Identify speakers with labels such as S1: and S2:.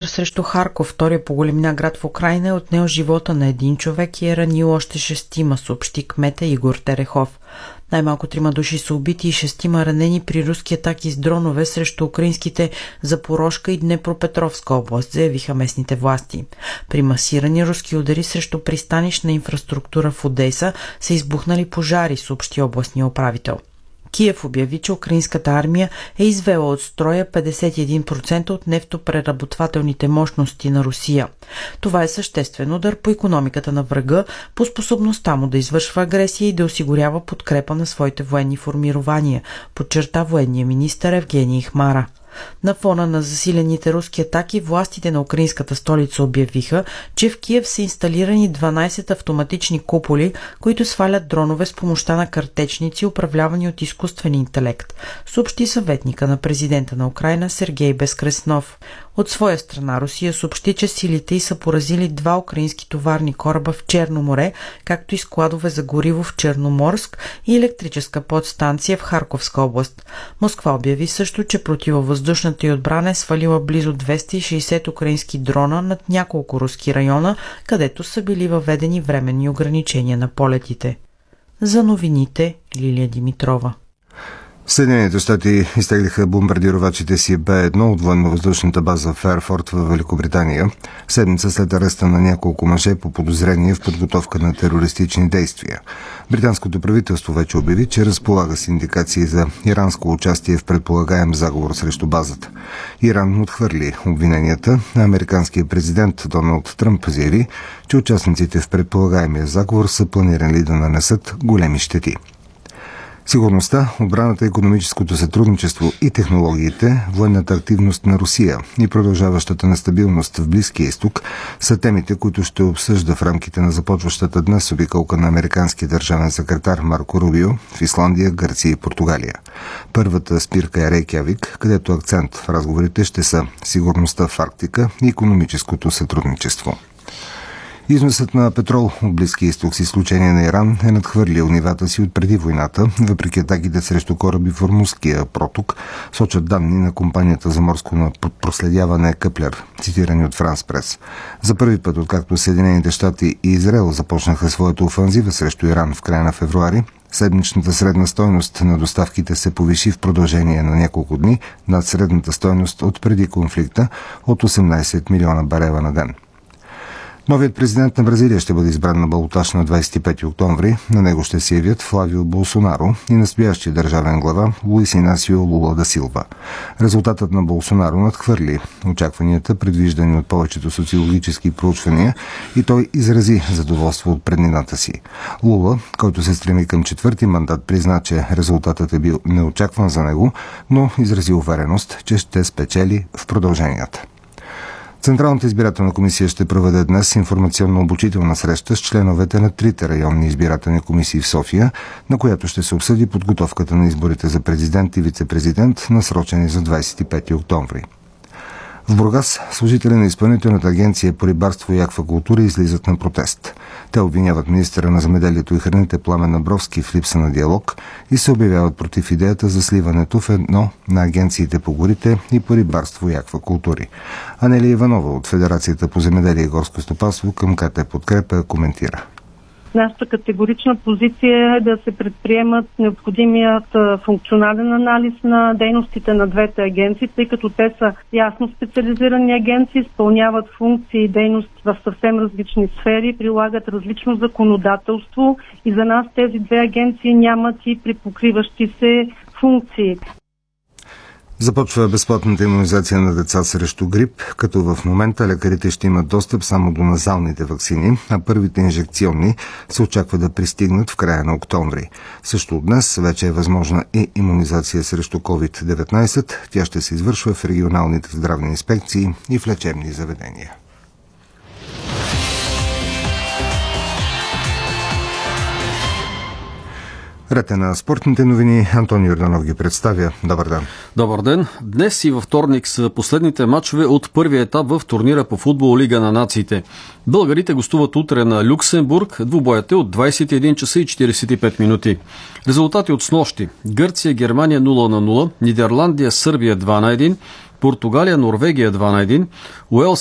S1: срещу Харков, втория по големина град в Украйна, е отнел живота на един човек и е ранил още 6, съобщи кмета Игор Терехов. Най-малко 3 души са убити и 6 ранени при руски атаки с дронове срещу украинските Запорожка и Днепропетровска област, заявиха местните власти. При масирани руски удари срещу пристанищна инфраструктура в Одеса са избухнали пожари, съобщи областния управител. Киев обяви, че украинската армия е извела от строя 51% от нефтопреработвателните мощности на Русия. Това е съществен удар по икономиката на врага, по способността му да извършва агресия и да осигурява подкрепа на своите военни формирования, подчерта военния министър Евгений Хмара. На фона на засилените руски атаки, властите на украинската столица обявиха, че в Киев са инсталирани 12 автоматични куполи, които свалят дронове с помощта на картечници, управлявани от изкуствен интелект, съобщи съветника на президента на Украйна Сергей Безкреснов. От своя страна Русия съобщи, че силите й са поразили 2 украински товарни кораба в Черно море, както и складове за гориво в Черноморск и електрическа подстанция в Харковска област. Москва обяви също, че противовъздушната й отбрана е свалила близо 260 украински дрона над няколко руски района, където са били въведени временни ограничения на полетите. За новините Лилия Димитрова.
S2: Съединените щати изтеглиха бомбардировачите си Б-1 от военно-въздушната база в Ферфорд в Великобритания, седмица след ареста на няколко мъже по подозрение в подготовка на терористични действия. Британското правителство вече обяви, че разполага с индикации за иранско участие в предполагаем заговор срещу базата. Иран отхвърли обвиненията. Американският президент Доналд Тръмп заяви, че участниците в предполагаемия заговор са планирали да нанесат големи щети. Сигурността, отбраната, икономическото сътрудничество и технологиите, военната активност на Русия и продължаващата нестабилност в Близкия изток са темите, които ще обсъжда в рамките на започващата днес обиколка на американския държавен секретар Марко Рубио в Исландия, Гърция и Португалия. Първата спирка е Рейкявик, където акцент в разговорите ще са сигурността в Арктика и икономическото сътрудничество. Износът на петрол от Близкия изток, с изключение на Иран, е надхвърлил нивата си от преди войната, въпреки атаките срещу кораби в Ормузския проток, сочат данни на компанията за морско проследяване Къплер, цитирани от Франс Прес. За първи път, откакто Съединените щати и Израел започнаха своята офанзива срещу Иран в края на февруари, седмичната средна стойност на доставките се повиши в продължение на няколко дни над средната стойност от преди конфликта от 18 милиона барела на ден. Новият президент на Бразилия ще бъде избран на балотаж на 25 октомври. На него ще се явят Флавио Болсонаро и настоящия държавен глава Луис Инасио Лула да Силва. Резултатът на Болсонаро надхвърли очакванията, предвиждани от повечето социологически проучвания, и той изрази задоволство от преднината си. Лула, който се стреми към 4-ти мандат, призна, че резултатът е бил неочакван за него, но изрази увереност, че ще спечели в продълженията. Централната избирателна комисия ще проведе днес информационно-обучителна среща с членовете на 3 районни избирателни комисии в София, на която ще се обсъди подготовката на изборите за президент и вице-президент, насрочени за 25 октомври. В Бургас служители на Изпълнителната агенция по рибарство и аквакултура излизат на протест. Те обвиняват министъра на земеделието и храните Пламен Абровски в липса на диалог и се обявяват против идеята за сливането в едно на агенциите по горите и по рибарство и аквакултури. Анелия Иванова от Федерацията по земеделие и горско стопанство към КТ Подкрепа коментира.
S3: Нашата категорична позиция е да се предприемат необходимият функционален анализ на дейностите на двете агенции, тъй като те са ясно специализирани агенции, изпълняват функции и дейности в съвсем различни сфери, прилагат различно законодателство и за нас тези две агенции нямат и припокриващи се функции.
S2: Започва безплатната имунизация на деца срещу грип, като в момента лекарите ще имат достъп само до назалните ваксини, а първите инжекционни се очаква да пристигнат в края на октомври. Също от днес вече е възможна и имунизация срещу COVID-19. Тя ще се извършва в регионалните здравни инспекции и в лечебни заведения. Ред на спортните новини. Антони Йорданов ги представя. Добър ден.
S4: Добър ден. Днес и във вторник са последните мачове от първия етап в турнира по футбол Лига на нациите. Българите гостуват утре на Люксембург. Двубоят е от 21 часа и 45 минути. Резултати от снощи: Гърция, Германия 0-0, Нидерландия, Сърбия 2-1, Португалия, Норвегия 2-1, Уелс,